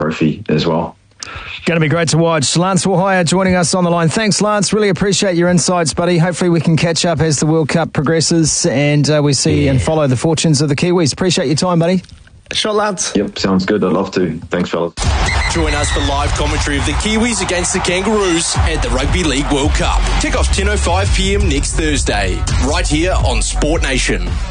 trophy as well. Going to be great to watch. Lance Wahaya joining us on the line. Thanks, Lance. Really appreciate your insights, buddy. Hopefully we can catch up as the World Cup progresses and we see and follow the fortunes of the Kiwis. Appreciate your time, buddy. Sure, lads. Yep, sounds good. I'd love to. Thanks, fellas. Join us for live commentary of the Kiwis against the Kangaroos at the Rugby League World Cup. Kick off 10:05 p.m. next Thursday, right here on Sport Nation.